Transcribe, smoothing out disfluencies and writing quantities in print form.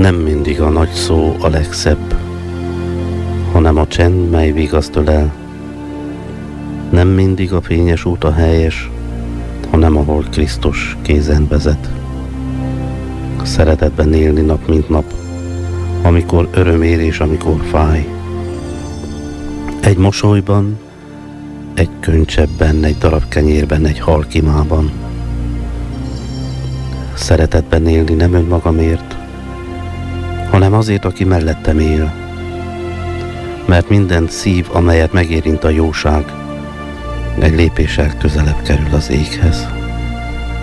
Nem mindig a nagy szó a legszebb, hanem a csend, mely vigaszt ölel. Nem mindig a fényes út a helyes, hanem ahol Krisztus kézen vezet. Szeretetben élni nap mint nap, amikor öröm ér és amikor fáj. Egy mosolyban, egy könycsebben, egy darab kenyérben, egy halkimában. Szeretetben élni nem önmagamért, hanem azért, aki mellettem él. Mert minden szív, amelyet megérint a jóság, egy lépéssel közelebb kerül az éghez.